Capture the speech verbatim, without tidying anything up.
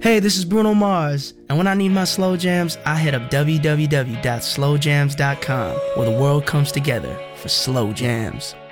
Hey, this is Bruno Mars, and when I need my slow jams, I hit up w w w dot slow jams dot com, where the world comes together for slow jams.